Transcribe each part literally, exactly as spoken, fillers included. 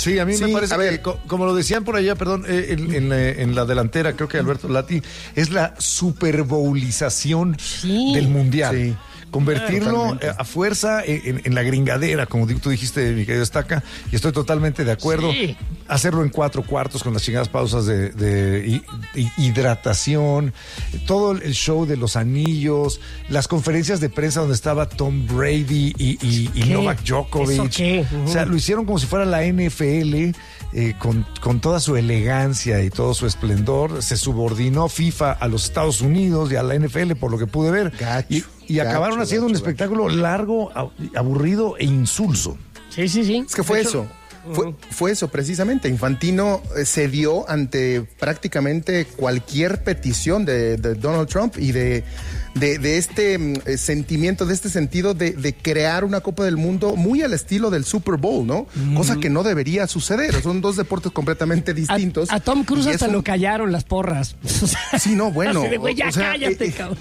Sí, a mí sí, me parece a ver, que, como lo decían por allá, perdón, eh, en, en, la, en la delantera, creo que Alberto Lati, es la superbowlización sí. del Mundial. Sí. Convertirlo ah, a fuerza en, en la gringadera, como tú dijiste, mi querido Estaca, y estoy totalmente de acuerdo. Sí. Hacerlo en cuatro cuartos con las chingadas pausas de, de, de hidratación, todo el show de los anillos, las conferencias de prensa donde estaba Tom Brady y, y, y Novak Djokovic. qué? Uh-huh. O sea, lo hicieron como si fuera la N F L. Eh, con, con toda su elegancia y todo su esplendor. Se subordinó FIFA a los Estados Unidos y a la N F L, por lo que pude ver. Gacho, y y gacho, acabaron haciendo gacho, un espectáculo gacho. largo, aburrido e insulso. Sí, sí, sí. Es que fue eso. Fue, fue eso, precisamente. Infantino cedió ante prácticamente cualquier petición de, de Donald Trump y de, de, de este eh, sentimiento, de este sentido de, de crear una Copa del Mundo muy al estilo del Super Bowl, ¿no? Mm. Cosa que no debería suceder. Son dos deportes completamente distintos. A, a Tom Cruise hasta un... lo callaron las porras. Sí, no, bueno. Así de, güey, ya o sea, cállate, eh, cabrón.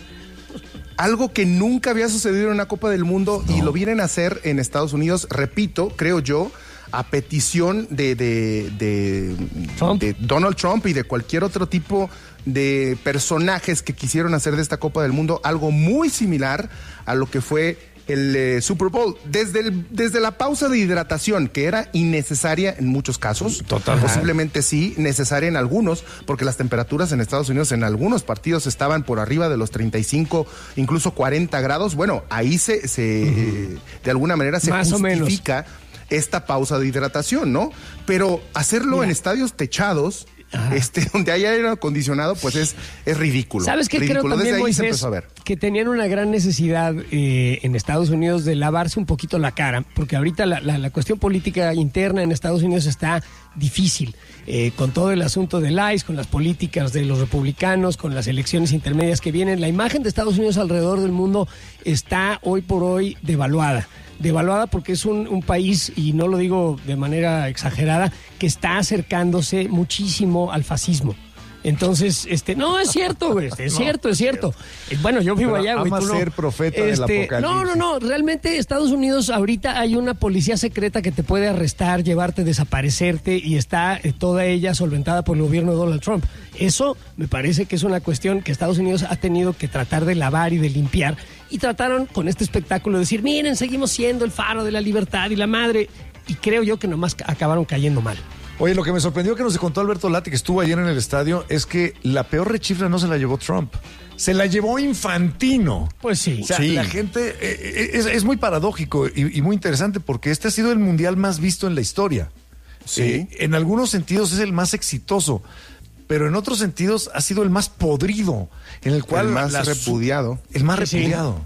Algo que nunca había sucedido en una Copa del Mundo no. y lo vienen a hacer en Estados Unidos, repito, creo yo, a petición de, de, de, de Donald Trump y de cualquier otro tipo de personajes que quisieron hacer de esta Copa del Mundo algo muy similar a lo que fue el eh, Super Bowl. Desde, el, desde la pausa de hidratación, que era innecesaria en muchos casos, Total. posiblemente sí, necesaria en algunos, porque las temperaturas en Estados Unidos en algunos partidos estaban por arriba de los treinta y cinco, incluso cuarenta grados. Bueno, ahí se, se uh-huh. eh, de alguna manera se Más justifica esta pausa de hidratación, ¿no? Pero hacerlo Mira. en estadios techados, Ajá. este, donde haya aire acondicionado, pues es, es ridículo. ¿Sabes qué ridículo. creo también, Desde ahí Moisés, se empezó a ver. Que tenían una gran necesidad eh, en Estados Unidos de lavarse un poquito la cara, porque ahorita la, la, la cuestión política interna en Estados Unidos está difícil, eh, con todo el asunto del I C E, con las políticas de los republicanos, con las elecciones intermedias que vienen. La imagen de Estados Unidos alrededor del mundo está hoy por hoy devaluada. devaluada porque es un, un país, y no lo digo de manera exagerada, que está acercándose muchísimo al fascismo. Entonces, este, no, es cierto, güey, es no, cierto, es cierto. Eh, bueno, yo vivo Pero allá, güey. Ama tú no. ser profeta este, del apocalipsis. No, no, no, realmente Estados Unidos ahorita hay una policía secreta que te puede arrestar, llevarte, desaparecerte, y está eh, toda ella solventada por el gobierno de Donald Trump. Eso me parece que es una cuestión que Estados Unidos ha tenido que tratar de lavar y de limpiar, y trataron con este espectáculo de decir, miren, seguimos siendo el faro de la libertad y la madre, y creo yo que nomás acabaron cayendo mal. Oye, lo que me sorprendió que nos contó Alberto Lati, que estuvo ayer en el estadio, es que la peor rechifla no se la llevó Trump, se la llevó Infantino. Pues sí. O sea, sí. la gente, eh, es, es muy paradójico y, y muy interesante, porque este ha sido el mundial más visto en la historia. Sí. Eh, en algunos sentidos es el más exitoso, pero en otros sentidos ha sido el más podrido, en el cual... El más la, repudiado. El más Sí. repudiado.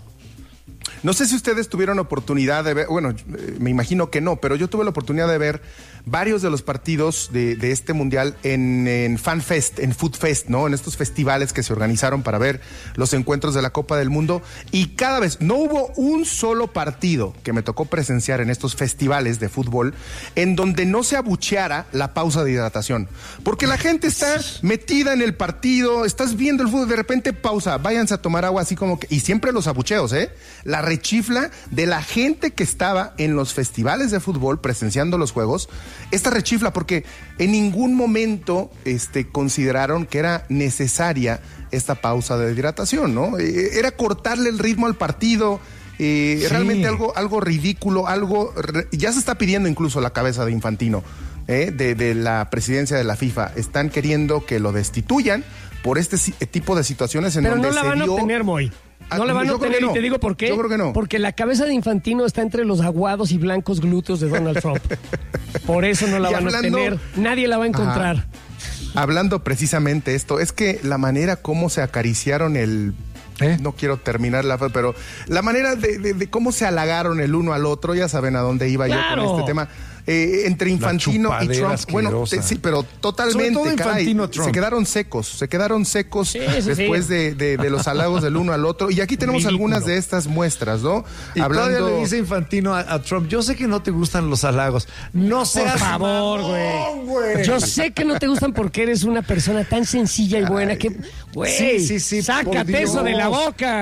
No sé si ustedes tuvieron oportunidad de ver, bueno, me imagino que no, pero yo tuve la oportunidad de ver varios de los partidos de, de este mundial en, en Fan Fest, en Food Fest, ¿no? En estos festivales que se organizaron para ver los encuentros de la Copa del Mundo, y cada vez, no hubo un solo partido que me tocó presenciar en estos festivales de fútbol en donde no se abucheara la pausa de hidratación, porque la gente está metida en el partido, estás viendo el fútbol, de repente pausa, váyanse a tomar agua, así como que, y siempre los abucheos, ¿eh? La rechifla de la gente que estaba en los festivales de fútbol presenciando los juegos, esta rechifla, porque en ningún momento este, consideraron que era necesaria esta pausa de hidratación, ¿no? Eh, era cortarle el ritmo al partido, eh, sí. realmente algo, algo ridículo, algo, re, ya se está pidiendo incluso la cabeza de Infantino, eh, de, de la presidencia de la FIFA, están queriendo que lo destituyan por este tipo de situaciones en Pero donde no la se van dio... a obtener, Moy. No la van a obtener, no. Y te digo por qué. Yo creo que no. Porque la cabeza de Infantino está entre los aguados y blancos glúteos de Donald Trump. Por eso no la y van hablando, a obtener. Nadie la va a encontrar. Ajá. Hablando precisamente esto, es que la manera como se acariciaron el... ¿Eh? No quiero terminar la pero la manera de, de, de cómo se halagaron el uno al otro, ya saben a dónde iba claro. yo con este tema. Eh, entre Infantino y Trump, asquerosa. Bueno, te, sí, pero totalmente, caray, se quedaron secos, se quedaron secos sí, sí, después sí. De, de, de los halagos del uno al otro, y aquí tenemos ridículo. Algunas de estas muestras, ¿no? Y hablando... todavía le dice Infantino a, a Trump, yo sé que no te gustan los halagos, no seas por favor, güey. Yo sé que no te gustan porque eres una persona tan sencilla y buena. Ay, que, güey, sí, sí, sí, sácate eso de la boca.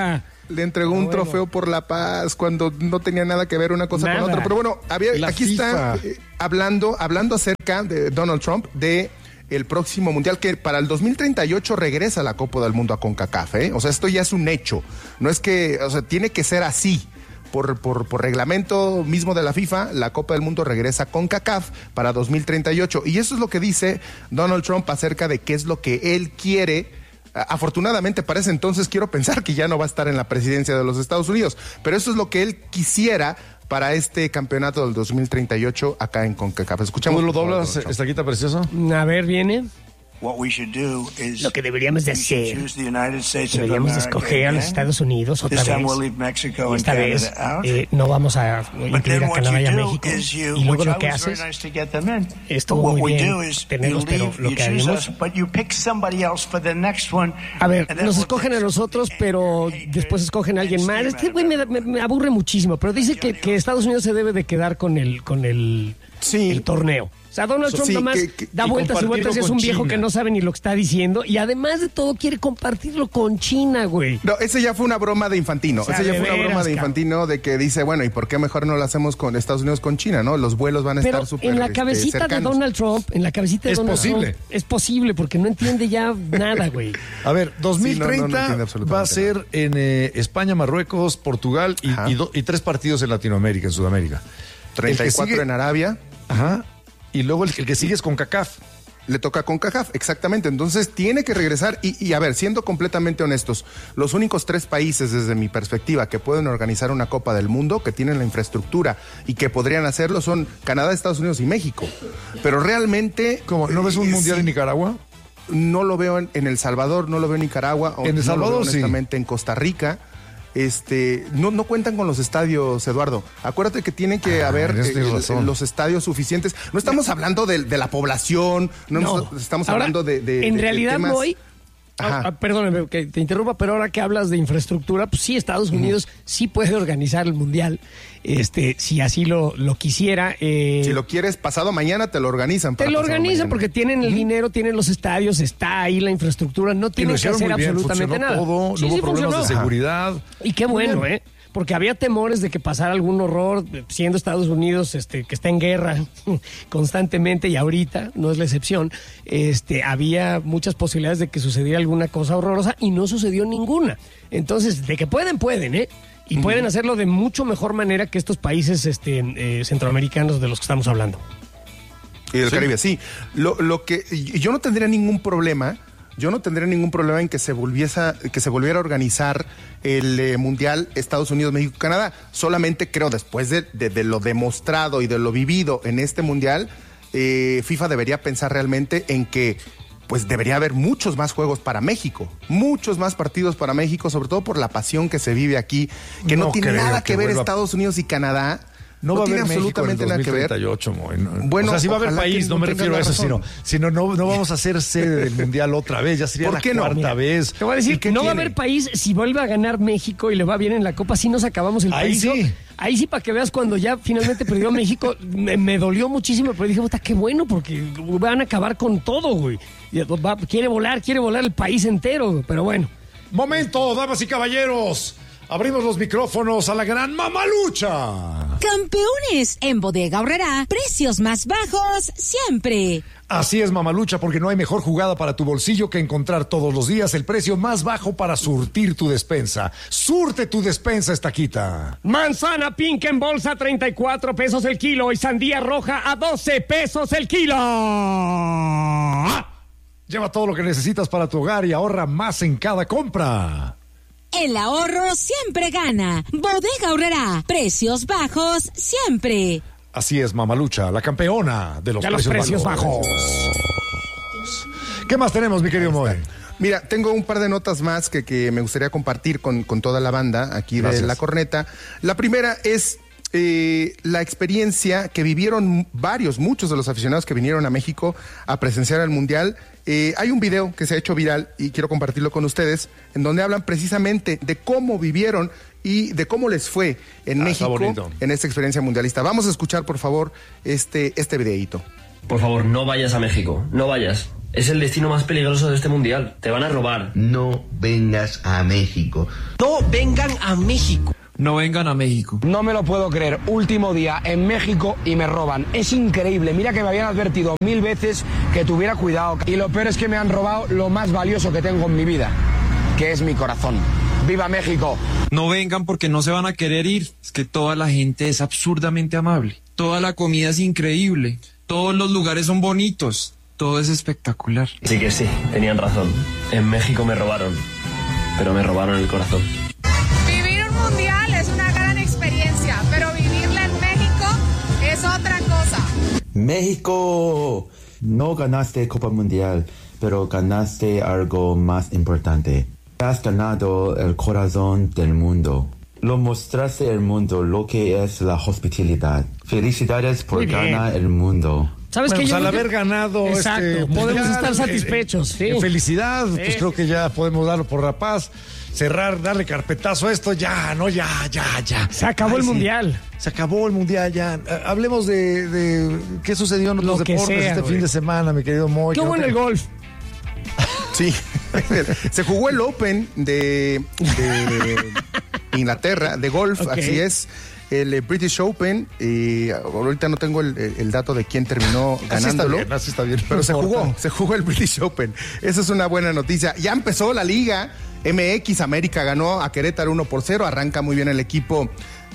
le entregó un bueno. trofeo por la paz cuando no tenía nada que ver una cosa nada. con otra. Pero bueno, había, aquí FIFA. está eh, hablando, hablando acerca de Donald Trump, de el próximo mundial, que para el dos mil treinta y ocho regresa la Copa del Mundo a CONCACAF, ¿eh? O sea, esto ya es un hecho. No es que, o sea, tiene que ser así. Por, por, por reglamento mismo de la FIFA, la Copa del Mundo regresa a CONCACAF para dos mil treinta y ocho. Y eso es lo que dice Donald Trump acerca de qué es lo que él quiere. Afortunadamente, para ese entonces quiero pensar que ya no va a estar en la presidencia de los Estados Unidos, pero eso es lo que él quisiera para este campeonato del dos mil treinta y ocho acá en CONCACAF. Escuchamos. ¿Cómo lo doblas, Estaquita preciosa? A ver, viene. Lo que deberíamos de hacer, deberíamos de escoger a los Estados Unidos otra vez. Esta vez eh, no vamos a incluir a Canadá y a México. Y luego lo que haces, estuvo muy bien tenerlos, pero lo que haremos... A ver, nos escogen a nosotros, pero después escogen a alguien más. Este güey me, me, me aburre muchísimo, pero dice que, que Estados Unidos se debe de quedar con el, con el, sí. el torneo. O sea, Donald Trump sí, nomás que, que, da vueltas y vueltas y es un viejo China. que no sabe ni lo que está diciendo. Y además de todo, quiere compartirlo con China, güey. No, ese ya fue una broma de Infantino. O sea, ese ya fue veras, una broma de Infantino de que dice, bueno, ¿y por qué mejor no lo hacemos con Estados Unidos con China, no? Los vuelos van a Pero estar súper en la cabecita este, de Donald Trump, en la cabecita de es Donald posible. Trump, es posible, porque no entiende ya nada, güey. A ver, dos mil treinta sí, no, no, no va a ser nada. en eh, España, Marruecos, Portugal y, y, do, y tres partidos en Latinoamérica, en Sudamérica. treinta y cuatro sigue... en Arabia. Ajá. Y luego el, el que sigue es CONCACAF. Le toca CONCACAF, exactamente. Entonces tiene que regresar y, y a ver, siendo completamente honestos, los únicos tres países desde mi perspectiva que pueden organizar una Copa del Mundo, que tienen la infraestructura y que podrían hacerlo son Canadá, Estados Unidos y México. Pero realmente... ¿Cómo? ¿No ves un eh, mundial sí, en Nicaragua? No lo veo en, en El Salvador, no lo veo en Nicaragua. En El Salvador, no lo veo, sí. honestamente, en Costa Rica. Este, no, no cuentan con los estadios, Eduardo. Acuérdate que tienen que ah, haber eh, el, los estadios suficientes. No estamos hablando de, de la población, no, no. Nos, estamos ahora, hablando de, de En de, realidad, de temas... voy. Ah, perdóname que te interrumpa, pero ahora que hablas de infraestructura, pues sí, Estados Unidos uh-huh. sí puede organizar el Mundial, este, si así lo, lo quisiera. Eh, si lo quieres pasado mañana, te lo organizan. Te lo organizan porque tienen el uh-huh. dinero, tienen los estadios, está ahí la infraestructura, no tienen que hacer bien, absolutamente nada. Todo, sí, no hubo sí, problemas funcionó. de seguridad. Y qué bueno, ¿eh? Porque había temores de que pasara algún horror, siendo Estados Unidos este, que está en guerra constantemente, y ahorita no es la excepción. Este, había muchas posibilidades de que sucediera alguna cosa horrorosa y no sucedió ninguna. Entonces, de que pueden, pueden, ¿eh? Y uh-huh. pueden hacerlo de mucho mejor manera que estos países este, eh, centroamericanos de los que estamos hablando. Y del sí. Caribe, sí. Lo, lo que yo no tendría ningún problema. Yo no tendría ningún problema en que se volviese, que se volviera a organizar el eh, Mundial Estados Unidos, México, Canadá. Solamente creo, después de, de, de lo demostrado y de lo vivido en este Mundial, eh, FIFA debería pensar realmente en que pues debería haber muchos más juegos para México, muchos más partidos para México, sobre todo por la pasión que se vive aquí, que no, no tiene nada que, que ver vuelva... Estados Unidos y Canadá. No, no va a haber absolutamente nada que ver. Bueno, o sea, sí va a haber país, no, no me refiero a eso, sino, sino no, no vamos a ser sede del Mundial otra vez, ya sería la cuarta Mira, vez. Te voy a decir que no tiene? va a haber país si vuelve a ganar México y le va bien en la Copa, si nos acabamos el Ahí país. sí. Ahí sí, para que veas, cuando ya finalmente perdió México, me, me dolió muchísimo, pero dije, puta, qué bueno, porque van a acabar con todo, güey. Va, quiere volar, quiere volar el país entero, pero bueno. Momento, damas y caballeros. Abrimos los micrófonos a la gran Mamalucha. Campeones, en Bodega Aurrerá, precios más bajos siempre. Así es, Mamalucha, porque no hay mejor jugada para tu bolsillo que encontrar todos los días el precio más bajo para surtir tu despensa. Surte tu despensa, Estaquita. Manzana pink en bolsa, treinta y cuatro pesos el kilo, y sandía roja a doce pesos el kilo. Lleva todo lo que necesitas para tu hogar y ahorra más en cada compra. El ahorro siempre gana. Bodega Aurrerá. Precios bajos siempre. Así es, Mamalucha, la campeona de los, de precios, los precios bajos. bajos. ¿Qué más tenemos, mi querido Moy? Mira, tengo un par de notas más que, que me gustaría compartir con, con toda la banda aquí Gracias. de La Corneta. La primera es eh, la experiencia que vivieron varios, muchos de los aficionados que vinieron a México a presenciar el Mundial. Eh, hay un video que se ha hecho viral y quiero compartirlo con ustedes, en donde hablan precisamente de cómo vivieron y de cómo les fue en ah, México en esta experiencia mundialista. Vamos a escuchar, por favor, este, este videíto. Por favor, no vayas a México, no vayas. Es el destino más peligroso de este mundial. Te van a robar. No vengas a México. No vengan a México. No vengan a México. No me lo puedo creer. Último día en México y me roban. Es increíble. Mira que me habían advertido mil veces que tuviera cuidado. Y lo peor es que me han robado lo más valioso que tengo en mi vida, que es mi corazón. ¡Viva México! No vengan porque no se van a querer ir. Es que toda la gente es absurdamente amable. Toda la comida es increíble. Todos los lugares son bonitos. Todo es espectacular. Sí que sí, tenían razón. En México me robaron, pero me robaron el corazón. Vivir un mundial es una gran experiencia, pero vivirla en México es otra cosa. México, no ganaste Copa Mundial, pero ganaste algo más importante. Has ganado el corazón del mundo. Lo mostraste al mundo lo que es la hospitalidad. Felicidades por ganar el mundo. ¿Sabes bueno, qué? Pues Yo al que... haber ganado Exacto, este podemos mundial, estar satisfechos. En, sí. en felicidad, sí. pues creo que ya podemos darlo por la paz, cerrar, darle carpetazo a esto, ya, no, ya, ya, ya. Se acabó Ay, el sí. mundial. Se acabó el mundial ya. Hablemos de, de qué sucedió en otros deportes sea, este güey. fin de semana, mi querido Moy. ¿Qué hubo en el golf? Sí, se jugó el Open de, de Inglaterra, de golf, okay. Así es. El British Open, y ahorita no tengo el, el dato de quién terminó ganándolo. Así está bien, así está bien. Pero se jugó, se jugó el British Open. Esa es una buena noticia. Ya empezó la liga. M X América ganó a Querétaro uno por cero. Arranca muy bien el equipo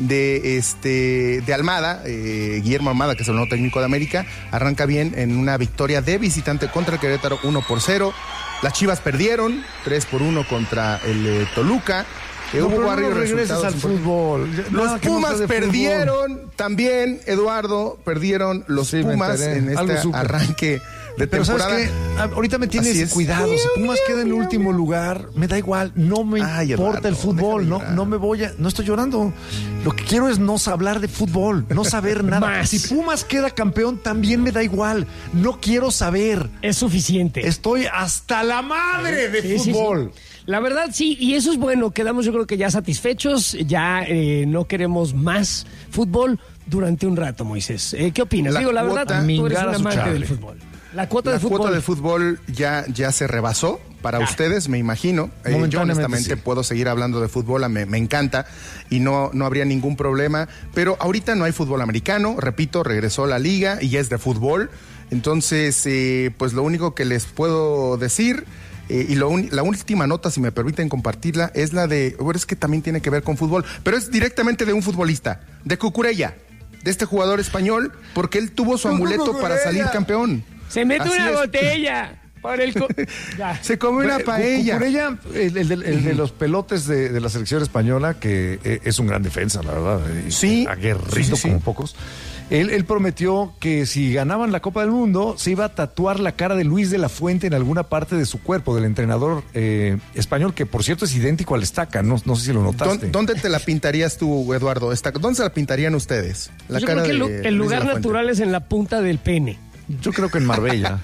de este de Almada, eh, Guillermo Almada, que es el nuevo técnico de América. Arranca bien en una victoria de visitante contra el Querétaro uno por cero. Las Chivas perdieron tres por uno contra el eh, Toluca. No, hubo varios no regreses al fútbol. Los Pumas perdieron fútbol. También, Eduardo, perdieron los sí, Pumas en este arranque de Pero temporada. ¿sabes qué? Ahorita me tienes cuidado. Si Pumas queda en el último lugar, me da igual. No me Ay, importa Eduardo, el fútbol. No, no me voy a... No estoy llorando. Lo que quiero es no hablar de fútbol, no saber nada. Más. Si Pumas queda campeón, también me da igual. No quiero saber. Es suficiente. Estoy hasta la madre de sí, fútbol. Sí, sí. La verdad, sí, y eso es bueno. Quedamos, yo creo que ya satisfechos. Ya eh, no queremos más fútbol durante un rato, Moisés. Eh, ¿Qué opinas? La Digo, la cuota, verdad, tú eres un amante del fútbol. La cuota la de fútbol. cuota de fútbol ya, ya se rebasó para ah. ustedes, me imagino. Eh, yo honestamente sí. puedo seguir hablando de fútbol, me, me encanta y no, no habría ningún problema. Pero ahorita no hay fútbol americano, repito, regresó la liga y es de fútbol. Entonces, eh, pues lo único que les puedo decir... Eh, y lo un, la última nota, si me permiten compartirla, es la de, bueno, es que también tiene que ver con fútbol, pero es directamente de un futbolista, de Cucurella, de este jugador español, porque él tuvo su amuleto Cucurella. para salir campeón. Se mete Así una es. botella. Para el co- Se come una paella. Cucurella, el, el, el, el de los pelotes de, de la selección española, que eh, es un gran defensa, la verdad. Sí. Aguerrido sí, sí, como sí. pocos. Él, él prometió que si ganaban la Copa del Mundo, se iba a tatuar la cara de Luis de la Fuente en alguna parte de su cuerpo, del entrenador eh, español, que por cierto es idéntico al Estaca, no, no sé si lo notaste. ¿Dónde te la pintarías tú, Eduardo? ¿Dónde se la pintarían ustedes? La Yo cara creo que de el lugar natural es en la punta del pene. Yo creo que en Marbella.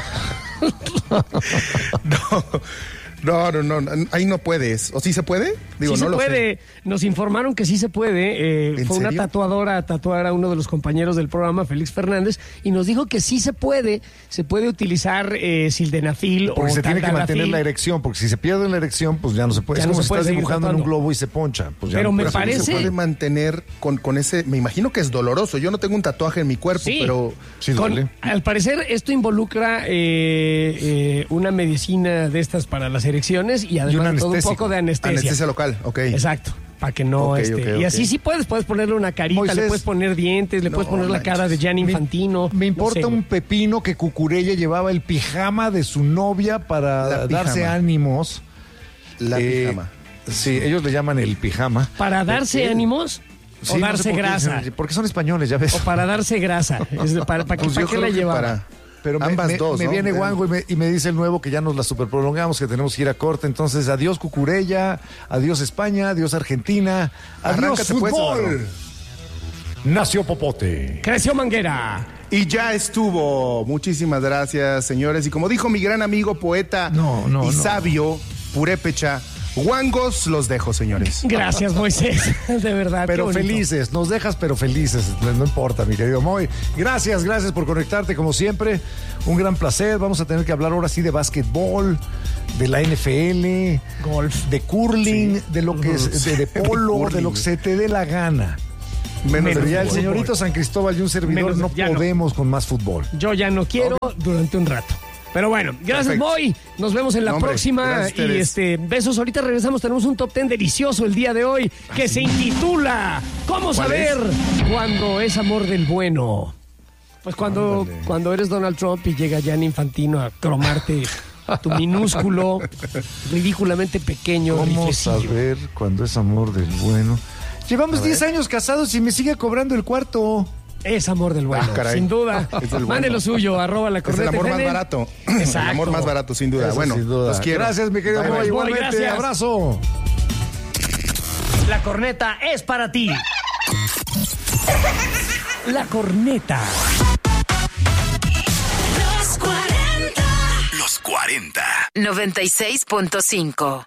no. No, no, no, ahí no puedes. ¿O sí se puede? Digo, sí no se lo puede. Sé. Nos informaron que sí se puede. Eh, fue serio? una tatuadora a tatuar a uno de los compañeros del programa, Félix Fernández, y nos dijo que sí se puede. Se puede utilizar eh, sildenafil porque o se tiene que mantener taldafil. la erección, porque si se pierde la erección, pues ya no se puede. Ya es como no si estás dibujando tatuando. en un globo y se poncha. Pues ya pero no me puede. parece... Se puede mantener con, con ese... Me imagino que es doloroso. Yo no tengo un tatuaje en mi cuerpo, sí, pero... Sí con, duele. Al parecer, esto involucra eh, eh, una medicina de estas para las erecciones y además... Y un todo un poco de anestesia. Anestesia local, ok. Exacto, para que no okay, este, okay, y okay. así sí puedes, puedes ponerle una carita, Moisés, le puedes poner dientes, le no, puedes poner manches. la cara de Gianni Infantino. Me, me importa no sé, un pepino que Cucurella llevaba el pijama de su novia para darse ánimos. La eh, pijama. Sí, ellos le llaman el pijama. ¿Para darse eh, ánimos? Sí, o darse no sé grasa. Qué, porque son españoles, ya ves. O para darse grasa. Es de, para, para, pues ¿para qué la llevaba? Para... Pero me, ambas me, dos, me ¿no? viene Wango y me, y me dice el nuevo que ya nos la superprolongamos, que tenemos que ir a corte. Entonces, adiós Cucurella, adiós España, adiós Argentina, adiós Arráncate fútbol. Pues, nació Popote. Creció Manguera. Y ya estuvo. Muchísimas gracias, señores. Y como dijo mi gran amigo poeta no, no, y no. sabio, Purépecha, Guangos los dejo, señores. Gracias, Moisés. De verdad. Pero felices, nos dejas pero felices. No importa, mi querido Moy. Gracias, gracias por conectarte como siempre. Un gran placer. Vamos a tener que hablar ahora sí de básquetbol, de la N F L, golf, de curling, sí. de lo que es, de, de polo, de, de lo que se te dé la gana. Menos, Menos ya el señorito San Cristóbal y un servidor Menos, no podemos no. con más fútbol. Yo ya no quiero okay. durante un rato. Pero bueno, gracias, Moy. Nos vemos en la no, hombre, próxima. Y este, besos. Ahorita regresamos. Tenemos un top ten delicioso el día de hoy que se intitula ¿Cómo saber es? cuando es amor del bueno? Pues cuando, cuando eres Donald Trump y llega Gianni Infantino a cromarte tu minúsculo, ridículamente pequeño. ¿Cómo riflecillo. saber cuando es amor del bueno? Llevamos diez años casados y me sigue cobrando el cuarto. Es amor del bueno, ah, sin duda. Bueno. Mande lo suyo, arroba la corneta. Es el amor más barato. Exacto. El amor más barato, sin duda. Eso, bueno, sin duda. Los quiero. Gracias, mi querido Moy. Igualmente, gracias. Abrazo. La corneta es para ti. La corneta. Los cuarenta. Los cuarenta. noventa y seis punto cinco.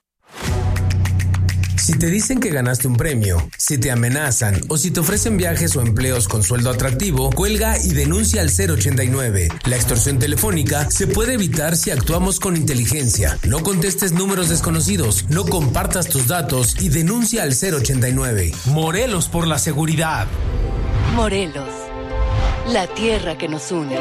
Si te dicen que ganaste un premio, si te amenazan o si te ofrecen viajes o empleos con sueldo atractivo, cuelga y denuncia al cero ochenta y nueve. La extorsión telefónica se puede evitar si actuamos con inteligencia. No contestes números desconocidos, no compartas tus datos y denuncia al cero ochenta y nueve. Morelos por la seguridad. Morelos, la tierra que nos une.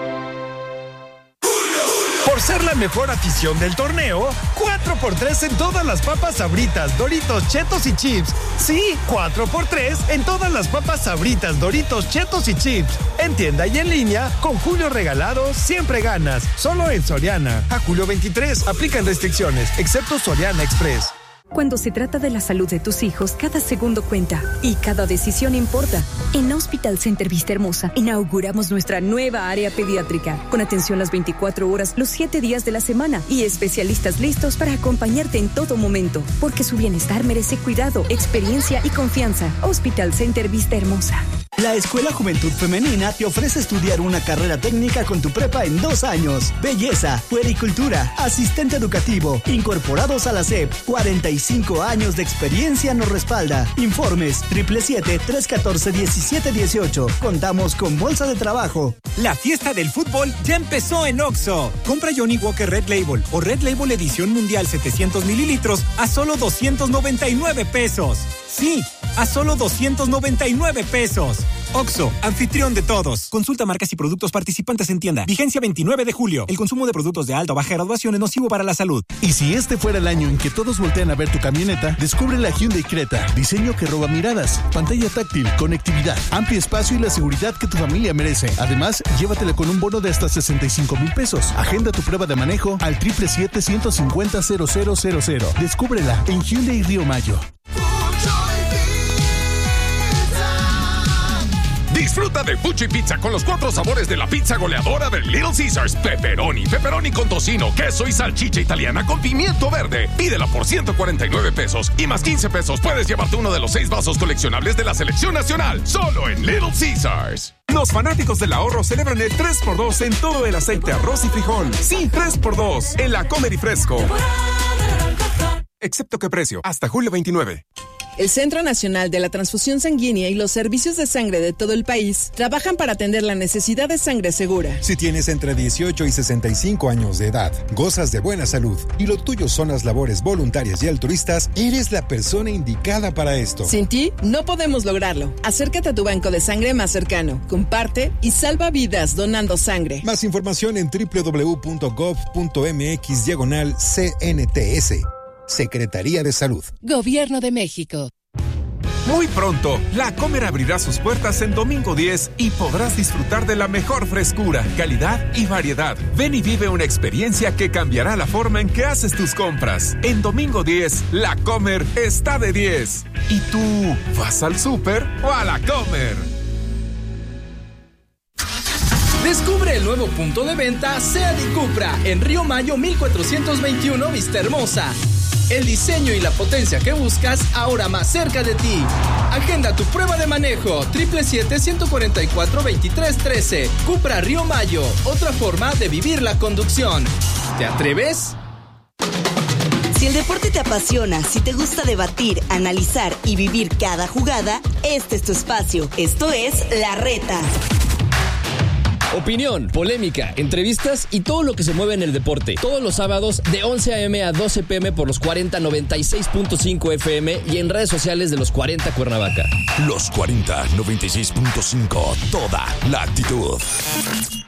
Por ser la mejor afición del torneo, cuatro por tres en todas las papas Sabritas, Doritos, Chetos y Chips. Sí, cuatro por tres en todas las papas Sabritas, Doritos, Chetos y Chips. En tienda y en línea, con Julio Regalado siempre ganas. Solo en Soriana. A julio veintitrés, aplican restricciones, excepto Soriana Express. Cuando se trata de la salud de tus hijos, cada segundo cuenta y cada decisión importa. En Hospital Center Vista Hermosa inauguramos nuestra nueva área pediátrica, con atención las veinticuatro horas, los siete días de la semana y especialistas listos para acompañarte en todo momento, porque su bienestar merece cuidado, experiencia y confianza. Hospital Center Vista Hermosa. La Escuela Juventud Femenina te ofrece estudiar una carrera técnica con tu prepa en dos años. Belleza, puericultura, asistente educativo, incorporados a la S E P. cuarenta y cinco años de experiencia nos respalda. Informes siete siete siete, tres uno cuatro, uno siete uno ocho. Contamos con bolsa de trabajo. La fiesta del fútbol ya empezó en Oxxo. Compra Johnny Walker Red Label o Red Label Edición Mundial setecientos mililitros a solo doscientos noventa y nueve pesos. Sí, a solo doscientos noventa y nueve pesos. Oxxo, anfitrión de todos. Consulta marcas y productos participantes en tienda. Vigencia veintinueve de julio. El consumo de productos de alta o baja graduación es nocivo para la salud. Y si este fuera el año en que todos voltean a ver tu camioneta, descubre la Hyundai Creta. Diseño que roba miradas, pantalla táctil, conectividad, amplio espacio y la seguridad que tu familia merece. Además, llévatela con un bono de hasta sesenta y cinco mil pesos. Agenda tu prueba de manejo al siete siete siete, uno cinco cero, cero cero cero cero. Descúbrela en Hyundai Río Mayo. Disfruta de Fuchi Pizza con los cuatro sabores de la pizza goleadora de Little Caesars. Pepperoni, pepperoni con tocino, queso y salchicha italiana con pimiento verde. Pídela por ciento cuarenta y nueve pesos y más quince pesos puedes llevarte uno de los seis vasos coleccionables de la selección nacional. Solo en Little Caesars. Los fanáticos del ahorro celebran el tres por dos en todo el aceite, arroz y frijol. Sí, tres por dos en la Comer y Fresco. Excepto que precio, hasta julio veintinueve. El Centro Nacional de la Transfusión Sanguínea y los servicios de sangre de todo el país trabajan para atender la necesidad de sangre segura. Si tienes entre dieciocho y sesenta y cinco años de edad, gozas de buena salud y lo tuyo son las labores voluntarias y altruistas, eres la persona indicada para esto. Sin ti, no podemos lograrlo. Acércate a tu banco de sangre más cercano, comparte y salva vidas donando sangre. Más información en doble u doble u doble u punto gov punto mx diagonal C N T S. Secretaría de Salud. Gobierno de México. Muy pronto, La Comer abrirá sus puertas en domingo diez y podrás disfrutar de la mejor frescura, calidad y variedad. Ven y vive una experiencia que cambiará la forma en que haces tus compras. En domingo diez, La Comer está de diez. ¿Y tú vas al súper o a La Comer? Descubre el nuevo punto de venta SEAT y Cupra en Río Mayo mil cuatrocientos veintiuno Vista Hermosa. El diseño y la potencia que buscas ahora más cerca de ti. Agenda tu prueba de manejo. siete siete siete, uno cuatro cuatro, dos tres uno tres. Cupra Río Mayo. Otra forma de vivir la conducción. ¿Te atreves? Si el deporte te apasiona, si te gusta debatir, analizar y vivir cada jugada, este es tu espacio. Esto es La Reta. Opinión, polémica, entrevistas y todo lo que se mueve en el deporte. Todos los sábados de once a eme a doce pe eme por los cuarenta noventa y seis punto cinco efe eme y en redes sociales de los cuarenta Cuernavaca. Los cuarenta noventa y seis punto cinco, toda la actitud.